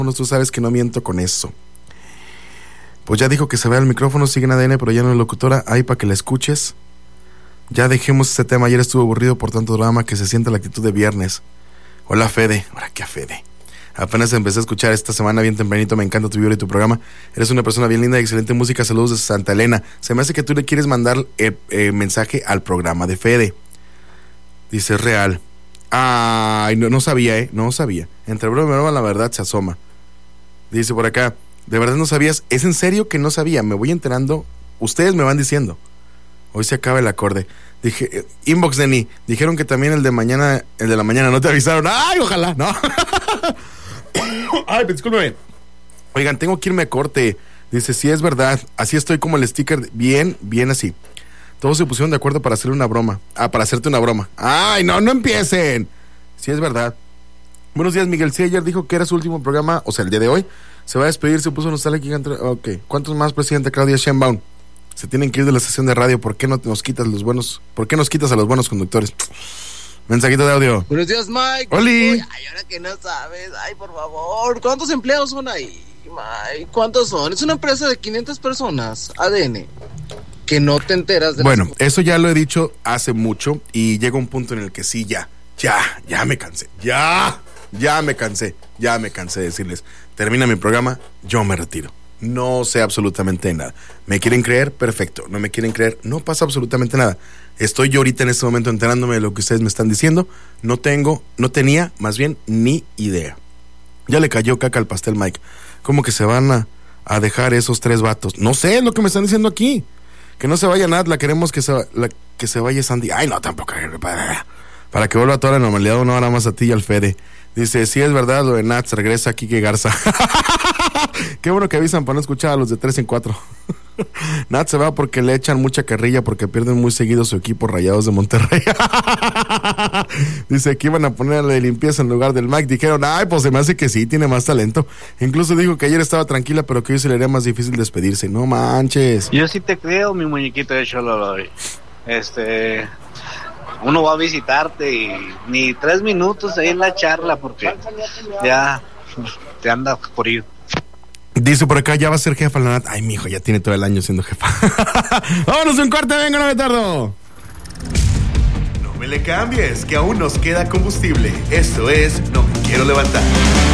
tú sabes que no miento con eso. Pues ya dijo que se vea el micrófono, sigue en ADN, pero ya no es locutora, ahí para que la escuches. Ya dejemos este tema, ayer estuvo aburrido por tanto drama, que se sienta la actitud de viernes. Hola Fede, ahora qué a Fede. Apenas empecé a escuchar esta semana bien tempranito, me encanta tu video y tu programa. Eres una persona bien linda y excelente música, saludos desde Santa Elena. Se me hace que tú le quieres mandar mensaje al programa de Fede. Dice real. Ay, no sabía, no sabía. Entre broma y broma la verdad se asoma. Dice por acá, ¿de verdad no sabías? ¿Es en serio que no sabía? Me voy enterando, ustedes me van diciendo. Hoy se acaba el acorde. Dije, inbox Denny, dijeron que también el de la mañana, ¿no te avisaron? ¡Ay, ojalá! No. Ay, discúlpeme. Oigan, tengo que irme a corte. Dice, sí, es verdad. Así estoy como el sticker, bien así. Todos se pusieron de acuerdo para hacerle una broma. Para hacerte una broma. ¡Ay, no empiecen! Sí, es verdad. Buenos días, Miguel. Sí, ayer dijo que era su último programa, o sea, el día de hoy. Se va a despedir, se puso nostálgica. Ok. ¿Cuántos más, presidente Claudia Sheinbaum? Se tienen que ir de la estación de radio. ¿Por qué no nos quitas los buenos? ¿Por qué nos quitas a los buenos conductores? Mensajito de audio. Buenos días, Mike. ¡Oli! Ay, ahora que no sabes. Ay, por favor. ¿Cuántos empleados son ahí, Mike? ¿Cuántos son? Es una empresa de 500 personas. ADN. Que no te enteras de. Bueno, eso ya lo he dicho hace mucho. Y llega un punto en el que sí, ya me cansé. Ya me cansé de decirles, termina mi programa, yo me retiro. No sé absolutamente nada. ¿Me quieren creer? Perfecto. ¿No me quieren creer? No pasa absolutamente nada. Estoy yo ahorita en este momento enterándome de lo que ustedes me están diciendo. No tenía, más bien, ni idea. Ya le cayó caca al pastel, Mike. ¿Cómo que se van a dejar esos 3 vatos? No sé, es lo que me están diciendo aquí. Que no se vaya Nat, queremos que se vaya Sandy. Ay, no, tampoco. Para que vuelva a toda la normalidad, no nada más a ti y al Fede. Dice, sí es verdad, lo de Nats, regresa Kike Garza. Qué bueno que avisan para no escuchar a los de 3 en 4. Nats se va porque le echan mucha carrilla, porque pierden muy seguido su equipo, Rayados de Monterrey. Dice que iban a ponerle limpieza en lugar del Mike. Dijeron, ay, pues se me hace que sí, tiene más talento. Incluso dijo que ayer estaba tranquila, pero que hoy se le haría más difícil despedirse. No manches. Yo sí te creo, mi muñequito de Chololoy. Uno va a visitarte y ni 3 minutos ahí en la charla porque ya te anda por ir. Dice por acá, ya va a ser jefa la Nat. Ay, mijo, ya tiene todo el año siendo jefa. Vámonos un corte, venga, no me tardo. No me le cambies, que aún nos queda combustible. Esto es No Me Quiero Levantar.